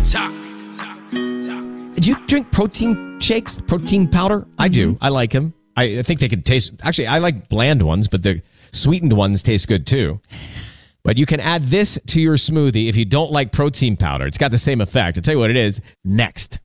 Do you drink protein shakes, protein powder? I do. I like them. I think they could taste... Actually, I like bland ones, but the sweetened ones taste good too. But you can add this to your smoothie if you don't like protein powder. It's got the same effect. I'll tell you what it is next.